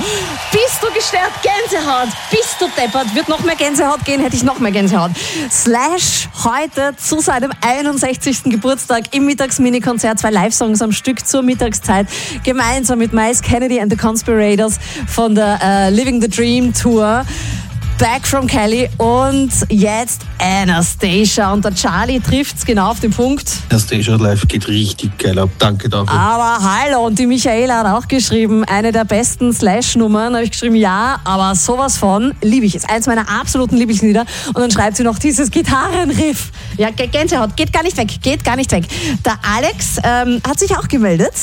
Bist du gestört? Gänsehaut. Bist du deppert? Wird noch mehr Gänsehaut gehen? Hätte ich noch mehr Gänsehaut. Slash heute zu seinem 61. Geburtstag im Mittags-Mini-Konzert 2 Live-Songs am Stück zur Mittagszeit. Gemeinsam mit Miles Kennedy and the Conspirators von der Living the Dream Tour. Back from Cali und jetzt Anastacia. Und der Charlie trifft's genau auf den Punkt. Anastacia live geht richtig geil ab. Danke dafür. Aber hallo, und die Michaela hat auch geschrieben, eine der besten Slash-Nummern. Da habe ich geschrieben, ja, aber sowas von liebe ich. Ist eins meiner absoluten Lieblingslieder. Und dann schreibt sie noch dieses Gitarrenriff. Ja, Gänsehaut, geht gar nicht weg, geht gar nicht weg. Der Alex hat sich auch gemeldet.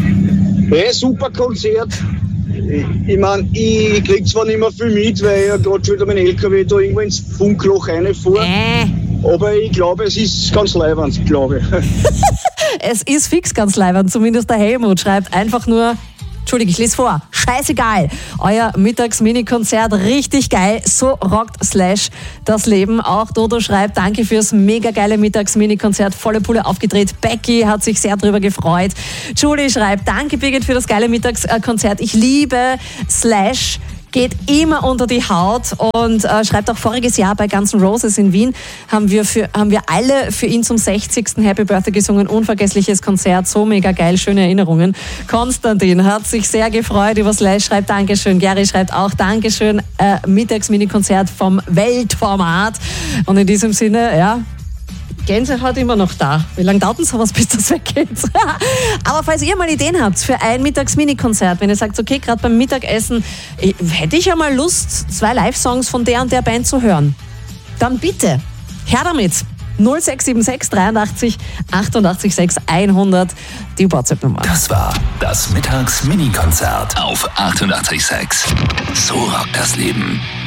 Hey, super Konzert. Ich meine, ich krieg zwar nicht mehr viel mit, weil ja gerade schon wieder mein LKW da irgendwo ins Funkloch reinfährt. Aber ich glaube, es ist ganz leibend, glaube ich. Es ist fix ganz leibend, zumindest der Helmut schreibt einfach nur, Entschuldigung, ich lese vor, scheißegal, euer Mittags-Mini-Konzert, richtig geil, so rockt Slash das Leben. Auch Dodo schreibt, danke fürs mega geile Mittags-Mini-Konzert, volle Pulle aufgedreht. Becky hat sich sehr drüber gefreut. Julie schreibt, danke Birgit für das geile Mittagskonzert, ich liebe Slash. Geht immer unter die Haut und schreibt auch, voriges Jahr bei Guns N' Roses in Wien haben wir alle für ihn zum 60. Happy Birthday gesungen. Unvergessliches Konzert, so mega geil, schöne Erinnerungen. Konstantin hat sich sehr gefreut über Slash, schreibt Dankeschön. Gary schreibt auch Dankeschön, Mittags-Mini-Konzert vom Weltformat. Und in diesem Sinne, ja, Gänsehaut immer noch da. Wie lange dauert denn sowas, bis das weggeht? Aber falls ihr mal Ideen habt für ein Mittags-Mini-Konzert, wenn ihr sagt, okay, gerade beim Mittagessen hätte ich ja mal Lust, 2 Live-Songs von der und der Band zu hören, dann bitte, her damit. 0676 83 88 6 100, die WhatsApp-Nummer. Das war das Mittags-Mini-Konzert auf 88,6. So rockt das Leben.